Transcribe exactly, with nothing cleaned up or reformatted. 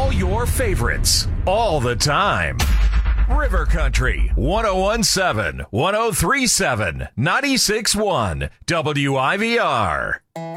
All your favorites, all the time. River Country, one oh one seven, one oh three seven, ninety-six point one, W I V R.